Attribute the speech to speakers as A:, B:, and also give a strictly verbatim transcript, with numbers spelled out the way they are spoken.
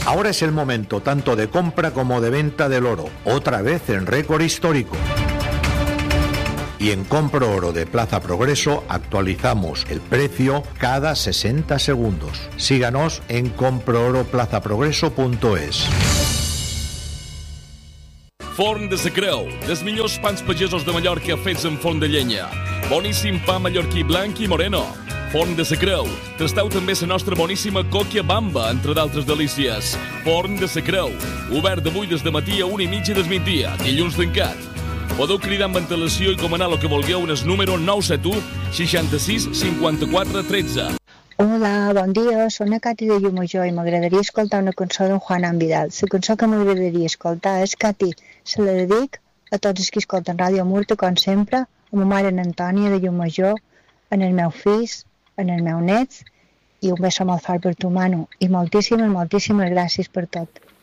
A: Ahora es el momento tanto de compra como de venta del oro, otra vez en récord histórico. Y en Compro Oro de Plaza Progreso actualizamos el precio cada sesenta segundos. Síganos en compro oro plaza progreso punto es.
B: Forn de sa Creu, dels millors pans pagesos de Mallorca fets en forn de llenya. Boníssim pa mallorquí blanc i moreno. Forn de sa Creu. Tasteu també la nostra boníssima còquia bamba, entre d'altres delícies. Forn de sa Creu. Obert d'avui des de matí a una i mitja del migdia, dilluns tancat. Podeu cridar amb antelació i comanar el que vulgueu en el número nou set u seixanta-sis cinquanta-quatre tretze.
C: Hola, bon dia, soc la Cati de Llumajor i m'agradaria escoltar una cançó d'en Juan Vidal. La cançó que m'agradaria escoltar és Cati, se la dedic a tots els que escolten Ràdio Murta, com sempre, a ma mare en Antònia de Llumajor, en els meus fills, en els meus nets, i un beso molt fort per tu, Manu, i moltíssimes, moltíssimes gràcies per tot.